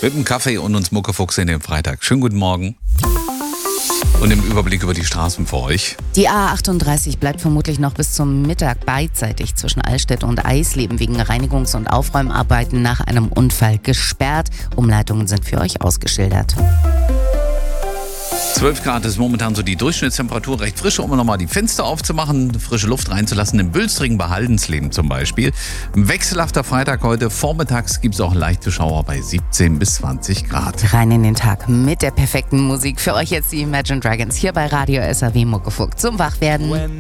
Mit einem Kaffee und uns Muckefuchs in den Freitag. Schönen guten Morgen. Und im Überblick über die Straßen für euch. Die A38 bleibt vermutlich noch bis zum Mittag beidseitig zwischen Altstädte und Eisleben wegen Reinigungs- und Aufräumarbeiten nach einem Unfall gesperrt. Umleitungen sind für euch ausgeschildert. 12 Grad ist momentan so die Durchschnittstemperatur, recht frisch, um nochmal die Fenster aufzumachen, frische Luft reinzulassen, im Bülstrigen bei Haldensleben zum Beispiel. Ein wechselhafter Freitag heute, vormittags gibt es auch leichte Schauer bei 17 bis 20 Grad. Rein in den Tag mit der perfekten Musik. Für euch jetzt die Imagine Dragons hier bei Radio SAW Muckefuchs zum Wachwerden.